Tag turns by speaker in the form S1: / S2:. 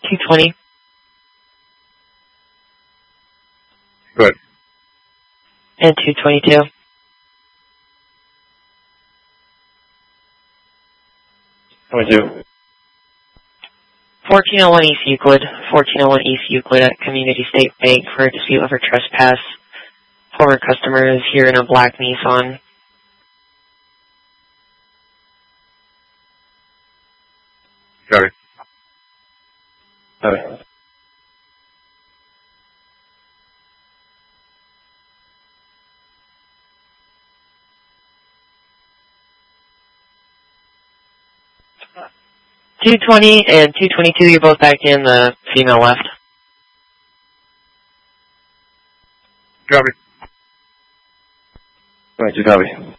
S1: 220.
S2: Good.
S1: And 222.
S2: 22.
S1: 1401 East Euclid. 1401 East Euclid at Community State Bank for a dispute over trespass. Former customer is here in a black Nissan.
S2: Copy. Copy.
S1: $220 and $222, you're both back in, the female left.
S2: Copy. 22, copy.